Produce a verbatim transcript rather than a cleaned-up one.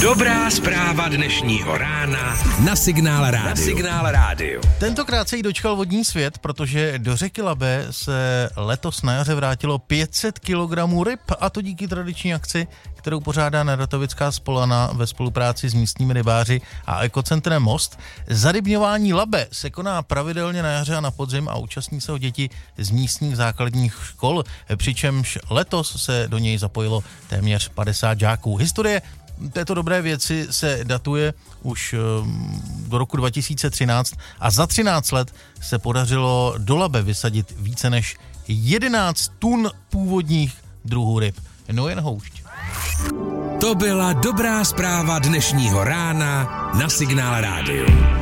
Dobrá zpráva dnešního rána na Signál Rádiu. Na Signál Rádiu. Tentokrát se jí dočkal vodní svět, protože do řeky Labe se letos na jaře vrátilo pět set kilogramů ryb, a to díky tradiční akci, kterou pořádá Neratovická spolana ve spolupráci s místními rybáři a ekocentrem Most. Zarybňování Labe se koná pravidelně na jaře a na podzim a účastní se ho děti z místních základních škol, přičemž letos se do něj zapojilo téměř padesát žáků. Historie této dobré věci se datuje už do roku dva tisíce třináct a za třináct let se podařilo do Labe vysadit více než jedenáct tun původních druhů ryb. No jen houšť. To byla dobrá zpráva dnešního rána na Signál Rádiu.